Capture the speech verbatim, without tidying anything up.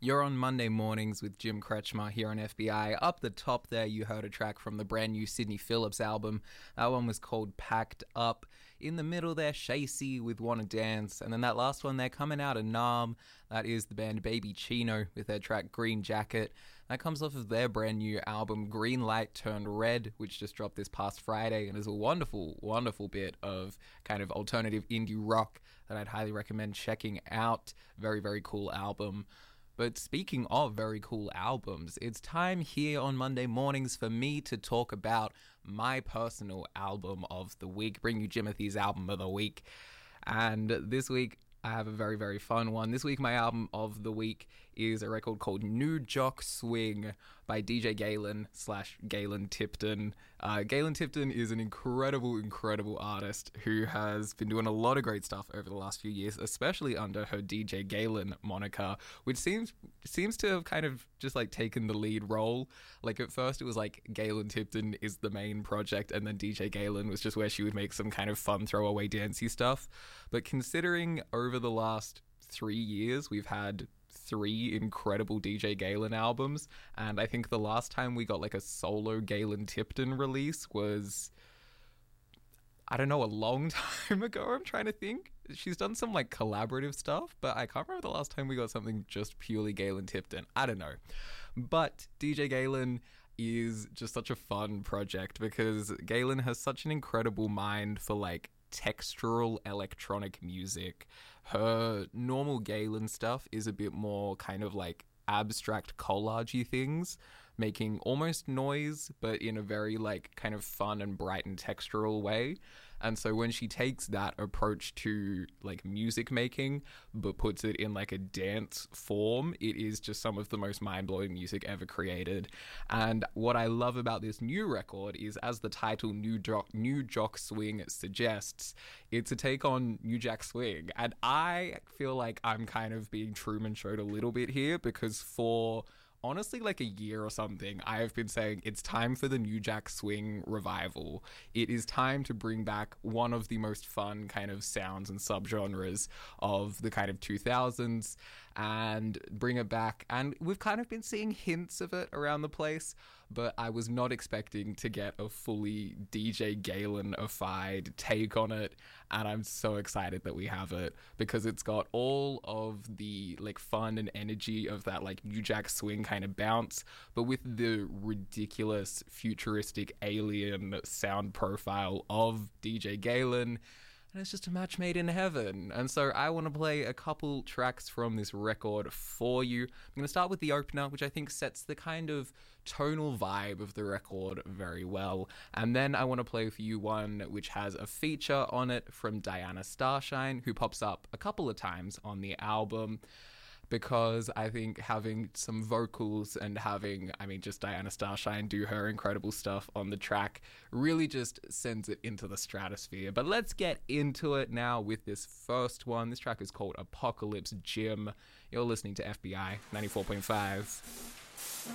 You're on Monday mornings with Jim Kretschmer here on F B I. Up the top there, you heard a track from the brand new Sydney Phillips album. That one was called Packed Up. In the middle there, Shacey with Wanna Dance. And then that last one there, coming out of Nam, that is the band Baby Chino with their track Green Jacket. That comes off of their brand new album Green Light Turned Red, which just dropped this past Friday and is a wonderful, wonderful bit of kind of alternative indie rock that I'd highly recommend checking out. Very, very cool album. But speaking of very cool albums, it's time here on Monday mornings for me to talk about my personal album of the week, bring you Jimothy's album of the week. And this week, I have a very, very fun one. This week, my album of the week is a record called New Jock Swing by D J Galen slash Galen Tipton. Uh, Galen Tipton is an incredible, incredible artist who has been doing a lot of great stuff over the last few years, especially under her D J Galen moniker, which seems seems to have kind of just like taken the lead role. Like at first it was like Galen Tipton is the main project, and then D J Galen was just where she would make some kind of fun throwaway dancey stuff. But considering over the last three years we've had three incredible D J Galen albums, and I think the last time we got like a solo Galen Tipton release was, I don't know, a long time ago. I'm trying to think. She's done some like collaborative stuff, but I can't remember the last time we got something just purely Galen Tipton. I don't know. But D J Galen is just such a fun project because Galen has such an incredible mind for like textural electronic music. Her normal Galen stuff is a bit more kind of like abstract collagey things, making almost noise, but in a very like kind of fun and bright and textural way. And so when she takes that approach to like music making, but puts it in like a dance form, it is just some of the most mind-blowing music ever created. And what I love about this new record is, as the title New Jock, New Jock Swing suggests, it's a take on New Jack Swing. And I feel like I'm kind of being Truman Showed a little bit here, because for honestly like a year or something, I have been saying it's time for the New Jack Swing revival. It is time to bring back one of the most fun kind of sounds and subgenres of the kind of two thousands and bring it back. And we've kind of been seeing hints of it around the place, but I was not expecting to get a fully D J Galen-ified take on it. And I'm so excited that we have it, because it's got all of the like fun and energy of that like New Jack Swing kind of bounce, but with the ridiculous futuristic alien sound profile of D J Galen. And it's just a match made in heaven. And so I want to play a couple tracks from this record for you. I'm going to start with the opener, which I think sets the kind of tonal vibe of the record very well. And then I want to play for you one which has a feature on it from Diana Starshine, who pops up a couple of times on the album, because I think having some vocals and having, I mean, just Diana Starshine do her incredible stuff on the track really just sends it into the stratosphere. But let's get into it now with this first one. This track is called Apocalypse Gym. You're listening to F B I ninety-four point five.